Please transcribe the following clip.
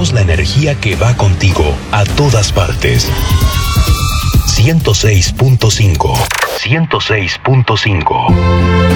somos la energía que va contigo a todas partes. 106.5. 106.5.